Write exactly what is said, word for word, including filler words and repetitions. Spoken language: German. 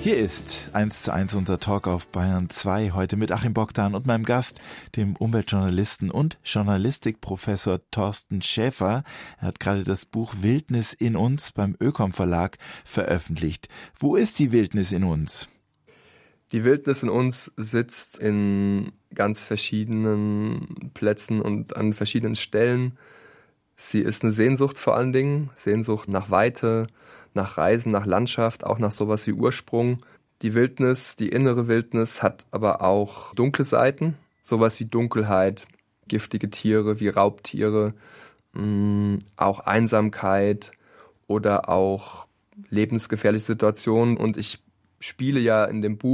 Hier ist eins zu eins unser Talk auf Bayern zwei, heute mit Achim Bogdan und meinem Gast, dem Umweltjournalisten und Journalistikprofessor Thorsten Schäfer. Er hat gerade das Buch Wildnis in uns beim Ökom Verlag veröffentlicht. Wo ist die Wildnis in uns? Die Wildnis in uns sitzt in ganz verschiedenen Plätzen und an verschiedenen Stellen. Sie ist eine Sehnsucht vor allen Dingen, Sehnsucht nach Weite, nach Reisen, nach Landschaft, auch nach sowas wie Ursprung. Die Wildnis, die innere Wildnis hat aber auch dunkle Seiten, sowas wie Dunkelheit, giftige Tiere wie Raubtiere, mh, auch Einsamkeit oder auch lebensgefährliche Situationen. Und ich spiele ja in dem Buch